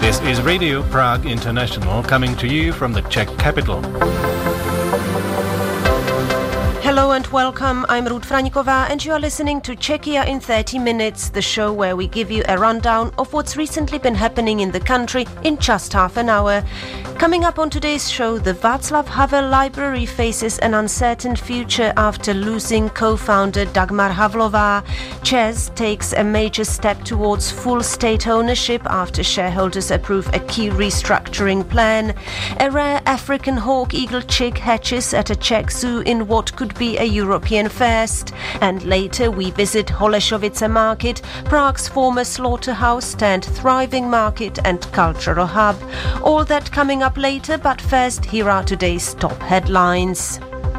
This is Radio Prague International coming to you from the Czech capital. Hello and welcome, I'm Ruth Fraňková and you are listening to Czechia in 30 minutes, the show where we give you a rundown of what's recently been happening in the country in just half an hour. Coming up on today's show, the Václav Havel Library faces an uncertain future after losing co-founder Dagmar Havlová. ČEZ takes a major step towards full state ownership after shareholders approve a key restructuring plan. A rare African hawk-eagle chick hatches at a Czech zoo in what could be a European first. And later we visit Holešovice Market, Prague's former slaughterhouse turned thriving market and cultural hub. All that coming up later, but first here are today's top headlines.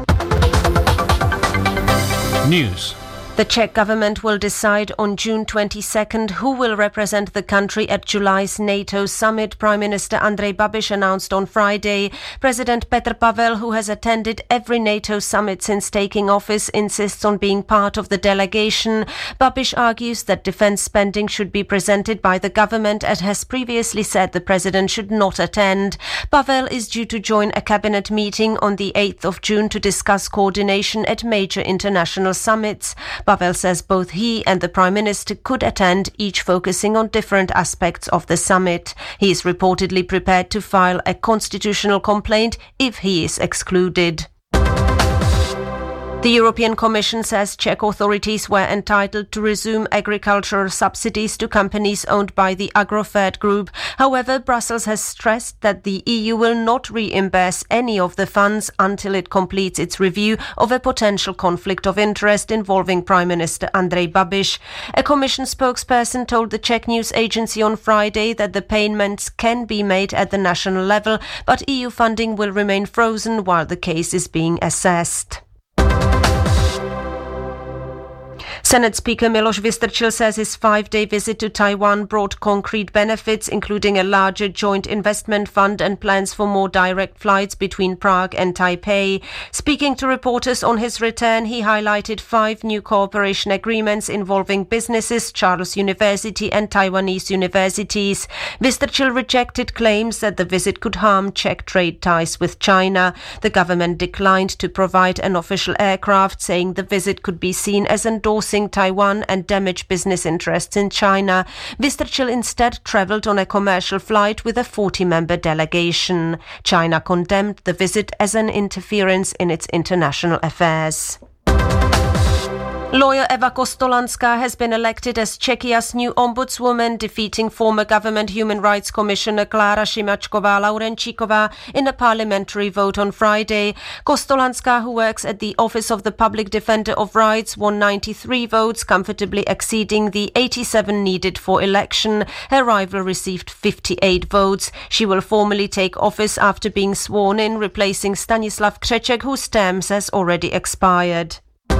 News. The Czech government will decide on June 22nd who will represent the country at July's NATO summit, Prime Minister Andrej Babiš announced on Friday. President Petr Pavel, who has attended every NATO summit since taking office, insists on being part of the delegation. Babiš argues that defence spending should be presented by the government and has previously said the president should not attend. Pavel is due to join a cabinet meeting on the 8th of June to discuss coordination at major international summits. Pavel says both he and the Prime Minister could attend, each focusing on different aspects of the summit. He is reportedly prepared to file a constitutional complaint if he is excluded. The European Commission says Czech authorities were entitled to resume agricultural subsidies to companies owned by the Agrofert Group. However, Brussels has stressed that the EU will not reimburse any of the funds until it completes its review of a potential conflict of interest involving Prime Minister Andrej Babiš. A Commission spokesperson told the Czech news agency on Friday that the payments can be made at the national level, but EU funding will remain frozen while the case is being assessed. Senate Speaker Miloš Vystrčil says his 5-day visit to Taiwan brought concrete benefits, including a larger joint investment fund and plans for more direct flights between Prague and Taipei. Speaking to reporters on his return, he highlighted 5 new cooperation agreements involving businesses, Charles University and Taiwanese universities. Vystrčil rejected claims that the visit could harm Czech trade ties with China. The government declined to provide an official aircraft, saying the visit could be seen as endorsing Taiwan and damage business interests in China. Vystrčil instead travelled on a commercial flight with a 40-member delegation. China condemned the visit as an interference in its international affairs. Lawyer Eva Kostolanská has been elected as Czechia's new ombudswoman, defeating former government human rights commissioner Klára Šimačková-Laurenčíková in a parliamentary vote on Friday. Kostolanská, who works at the Office of the Public Defender of Rights, won 93 votes, comfortably exceeding the 87 needed for election. Her rival received 58 votes. She will formally take office after being sworn in, replacing Stanislav Křeček, whose term has already expired.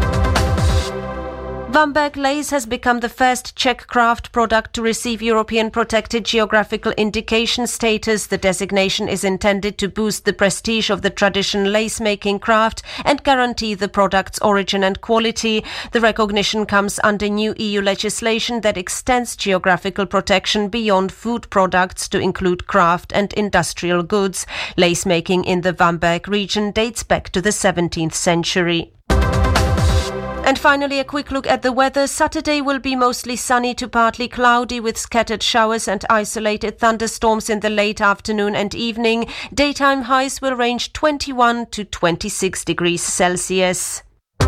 Vamberk lace has become the first Czech craft product to receive European Protected Geographical Indication status. The designation is intended to boost the prestige of the traditional lace-making craft and guarantee the product's origin and quality. The recognition comes under new EU legislation that extends geographical protection beyond food products to include craft and industrial goods. Lace-making in the Vamberk region dates back to the 17th century. And finally, a quick look at the weather. Saturday will be mostly sunny to partly cloudy with scattered showers and isolated thunderstorms in the late afternoon and evening. Daytime highs will range 21 to 26 degrees Celsius.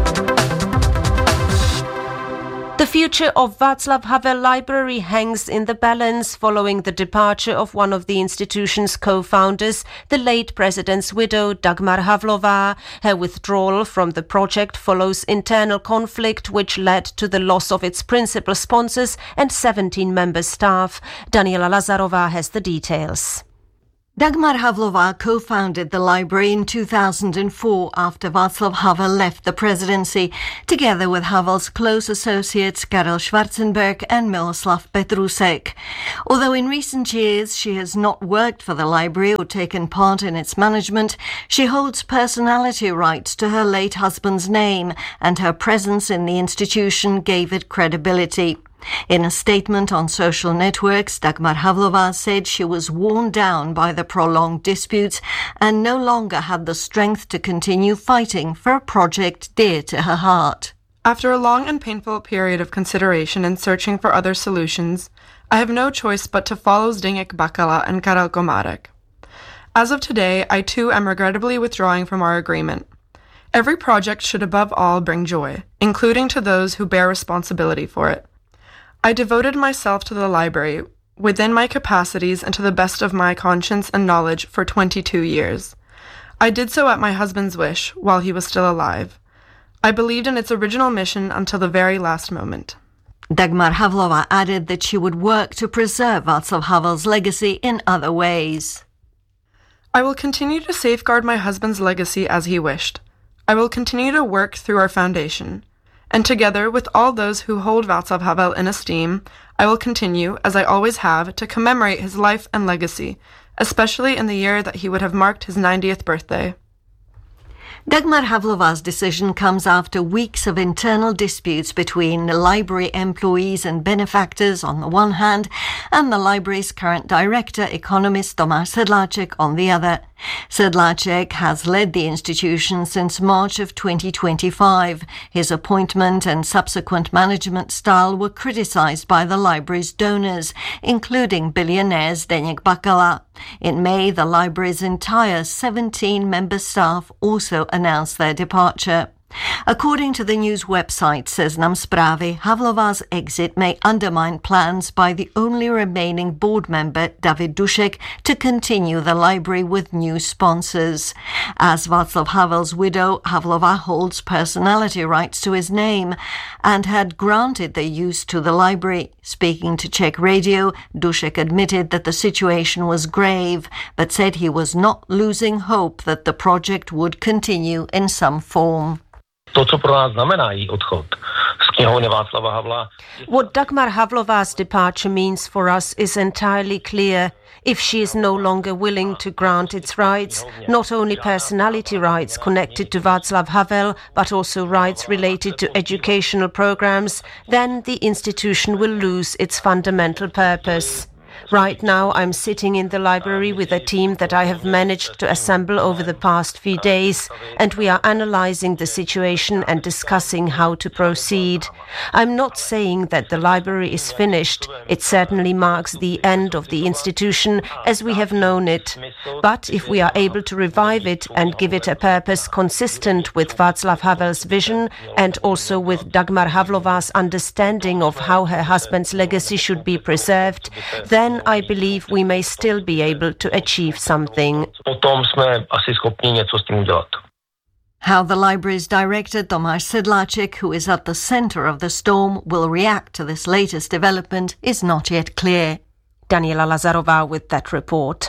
The future of Václav Havel Library hangs in the balance following the departure of one of the institution's co-founders, the late president's widow, Dagmar Havlová. Her withdrawal from the project follows internal conflict which led to the loss of its principal sponsors and 17-member staff. Daniela Lazarová has the details. Dagmar Havlová co-founded the library in 2004 after Václav Havel left the presidency, together with Havel's close associates Karel Schwarzenberg and Miloslav Petrusek. Although in recent years she has not worked for the library or taken part in its management, she holds personality rights to her late husband's name, and her presence in the institution gave it credibility. In a statement on social networks, Dagmar Havlová said she was worn down by the prolonged disputes and no longer had the strength to continue fighting for a project dear to her heart. After a long and painful period of consideration and searching for other solutions, I have no choice but to follow Zdeněk Bakala and Karel Komárek. As of today, I too am regrettably withdrawing from our agreement. Every project should above all bring joy, including to those who bear responsibility for it. I devoted myself to the library, within my capacities and to the best of my conscience and knowledge for 22 years. I did so at my husband's wish, while he was still alive. I believed in its original mission until the very last moment. Dagmar Havlová added that she would work to preserve Václav Havel's legacy in other ways. I will continue to safeguard my husband's legacy as he wished. I will continue to work through our foundation. And together with all those who hold Václav Havel in esteem, I will continue, as I always have, to commemorate his life and legacy, especially in the year that he would have marked his 90th birthday. Dagmar Havlová's decision comes after weeks of internal disputes between the library employees and benefactors on the one hand and the library's current director, economist Tomáš Sedláček, on the other. Sedláček has led the institution since March of 2025. His appointment and subsequent management style were criticized by the library's donors, including billionaire Zdeněk Bakala. In May, the library's entire 17-member staff also announced their departure. According to the news website Seznam Zprávy, Havlová's exit may undermine plans by the only remaining board member, David Dušek, to continue the library with new sponsors. As Václav Havel's widow, Havlová holds personality rights to his name and had granted their use to the library. Speaking to Czech radio, Dušek admitted that the situation was grave, but said he was not losing hope that the project would continue in some form. To, co pro nás znamená její odchod z knihovny Václava Havla. What Dagmar Havlová's departure means for us is entirely clear. If she is no longer willing to grant its rights, not only personality rights connected to Václav Havel, but also rights related to educational programs, then the institution will lose its fundamental purpose. Right now, I'm sitting in the library with a team that I have managed to assemble over the past few days, and we are analyzing the situation and discussing how to proceed. I'm not saying that the library is finished. It certainly marks the end of the institution as we have known it. But if we are able to revive it and give it a purpose consistent with Václav Havel's vision and also with Dagmar Havlová's understanding of how her husband's legacy should be preserved, then I believe we may still be able to achieve something. Potom jsme asi schopni něco s tím udělat. How the library's director, Tomáš Sedláček, who is at the centre of the storm, will react to this latest development is not yet clear. Daniela Lazarová with that report.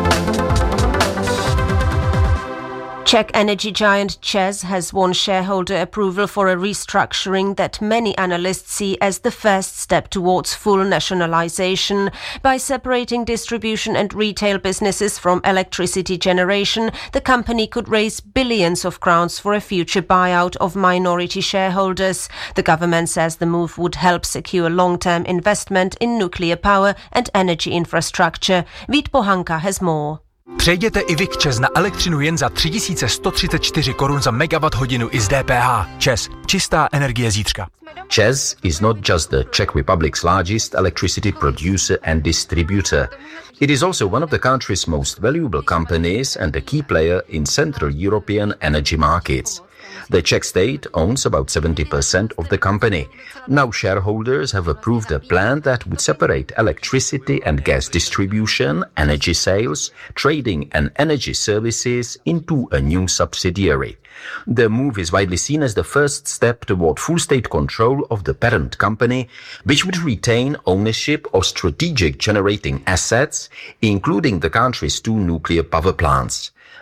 Czech energy giant ČEZ has won shareholder approval for a restructuring that many analysts see as the first step towards full nationalization. By separating distribution and retail businesses from electricity generation, the company could raise billions of crowns for a future buyout of minority shareholders. The government says the move would help secure long-term investment in nuclear power and energy infrastructure. Vít Pohanka has more. Přejděte i vy k ČEZ na elektřinu jen za 3134 korun za megawatt hodinu i z DPH. ČEZ. Čistá energie zítřka. ČEZ is not just the Czech Republic's largest electricity producer and distributor. It is also one of the country's most valuable companies and a key player in Central European energy markets. The Czech state owns about 70% of the company. Now shareholders have approved a plan that would separate electricity and gas distribution, energy sales, trading and energy services into a new subsidiary. The move is widely seen as the first step toward full state control of the parent company, which would retain ownership of strategic generating assets, including the country's 2 nuclear power plants.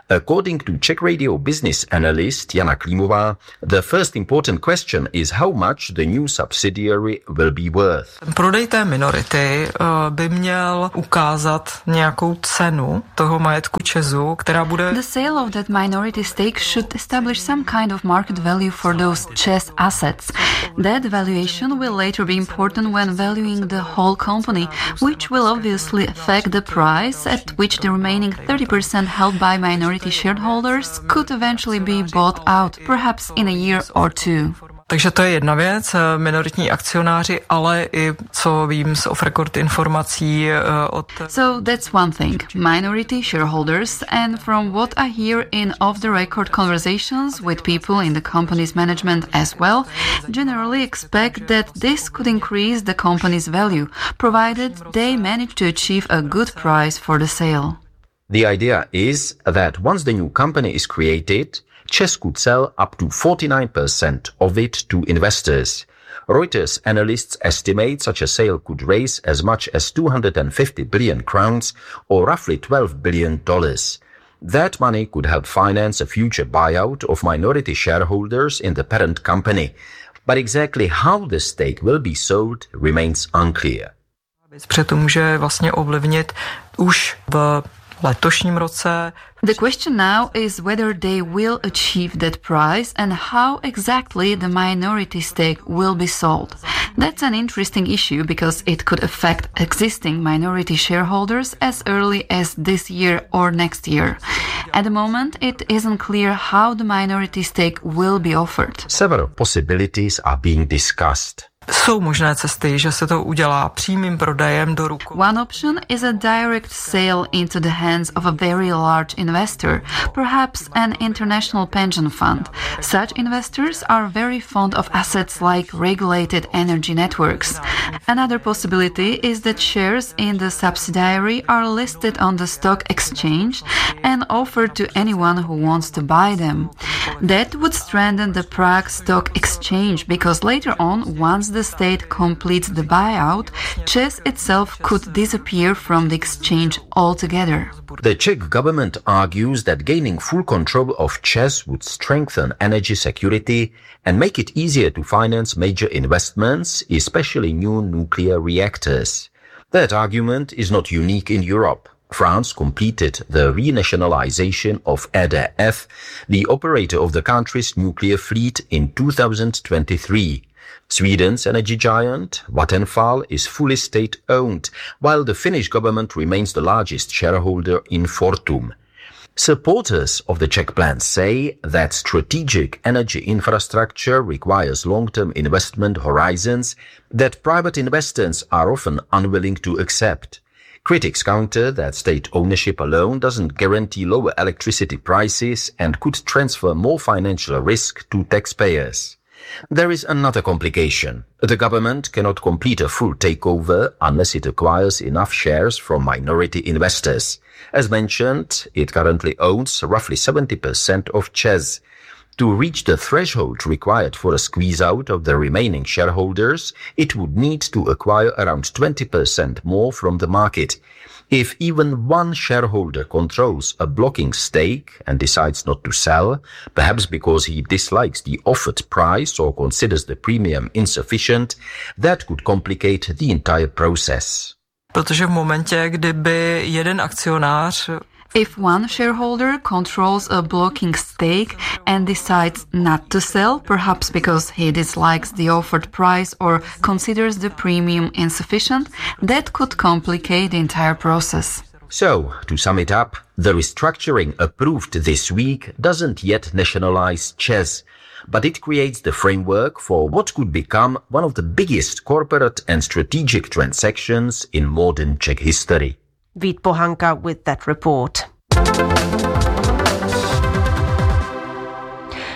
According to Czech radio business analyst Jana Klímová, the first important question is how much the new subsidiary will be worth. Prodej té minority by měl ukázat nějakou cenu toho majetku ČEZu, která bude... The sale of that minority stake should establish some kind of market value for those ČEZ assets. That valuation will later be important when valuing the whole company, which will obviously affect the price at which the remaining 30% held by minority shareholders could eventually be bought out, perhaps in a year or two. Takže to je jedna věc, minoritní akcionáři, ale i co vím z off-record informací od... So that's one thing, minority shareholders, and from what I hear in off-the-record conversations with people in the company's management as well, generally expect that this could increase the company's value, provided they manage to achieve a good price for the sale. The idea is that once the new company is created, ČEZ could sell up to 49% of it to investors. Reuters analysts estimate such a sale could raise as much as 250 billion crowns, or roughly $12 billion. That money could help finance a future buyout of minority shareholders in the parent company. But exactly how the stake will be sold remains unclear. Protože to může vlastně ovlivnit už v letošním roce. The question now is whether they will achieve that price and how exactly the minority stake will be sold. That's an interesting issue because it could affect existing minority shareholders as early as this year or next year. At the moment, it isn't clear how the minority stake will be offered. Several possibilities are being discussed. Jsou možné cesty, že se to udělá přímým prodejem do rukou. One option is a direct sale into the hands of a very large investor, perhaps an international pension fund. Such investors are very fond of assets like regulated energy networks. Another possibility is that shares in the subsidiary are listed on the stock exchange and offered to anyone who wants to buy them. That would strengthen the Prague Stock Exchange because later on, once the state completes the buyout, ČEZ itself could disappear from the exchange altogether. The Czech government argues that gaining full control of ČEZ would strengthen energy security and make it easier to finance major investments, especially new nuclear reactors. That argument is not unique in Europe. France completed the renationalization of EDF, the operator of the country's nuclear fleet, in 2023. Sweden's energy giant, Vattenfall, is fully state-owned, while the Finnish government remains the largest shareholder in Fortum. Supporters of the Czech plan say that strategic energy infrastructure requires long-term investment horizons that private investors are often unwilling to accept. Critics counter that state ownership alone doesn't guarantee lower electricity prices and could transfer more financial risk to taxpayers. There is another complication. The government cannot complete a full takeover unless it acquires enough shares from minority investors. As mentioned, it currently owns roughly 70% of ČEZ. To reach the threshold required for a squeeze-out of the remaining shareholders, it would need to acquire around 20% more from the market. If even one shareholder controls a blocking stake and decides not to sell, perhaps because he dislikes the offered price or considers the premium insufficient, that could complicate the entire process. Protože v momentě, kdyby jeden akcionář If one shareholder controls a blocking stake and decides not to sell, perhaps because he dislikes the offered price or considers the premium insufficient, that could complicate the entire process. So, to sum it up, the restructuring approved this week doesn't yet nationalize ČEZ, but it creates the framework for what could become one of the biggest corporate and strategic transactions in modern Czech history. Vít Pohanka with that report.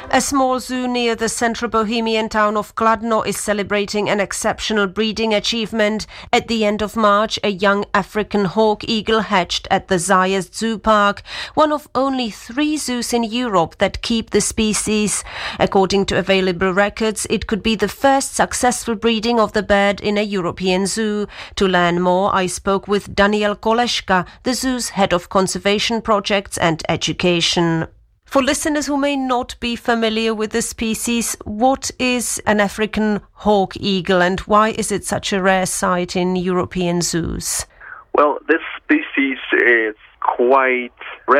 A small zoo near the central Bohemian town of Kladno is celebrating an exceptional breeding achievement. At the end of March, a young African hawk eagle hatched at the Zajezd Zoo Park, one of only 3 zoos in Europe that keep the species. According to available records, it could be the first successful breeding of the bird in a European zoo. To learn more, I spoke with Daniel Koleška, the zoo's head of conservation projects and education. For listeners who may not be familiar with the species, what is an African hawk eagle and why is it such a rare sight in European zoos? Well, this species is quite rare.